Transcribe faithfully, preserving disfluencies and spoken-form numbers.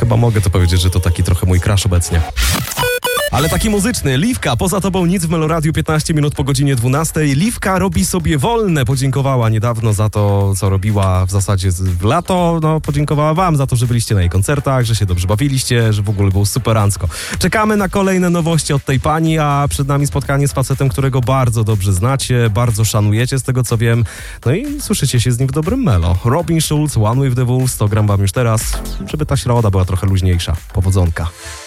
chyba mogę to powiedzieć, że to taki trochę mój crush obecnie. Ale taki muzyczny. Liwka, poza tobą nic w Meloradiu, piętnaście minut po godzinie dwunastej. Liwka robi sobie wolne. Podziękowała niedawno za to, co robiła w zasadzie w lato. No, podziękowała wam za to, że byliście na jej koncertach, że się dobrze bawiliście, że w ogóle było superancko. Czekamy na kolejne nowości od tej pani, a przed nami spotkanie z facetem, którego bardzo dobrze znacie, bardzo szanujecie z tego, co wiem. No i słyszycie się z nim w dobrym melo. Robin Schulz, One with the Wolves, to gram wam już teraz, żeby ta środa była trochę luźniejsza. Powodzonka.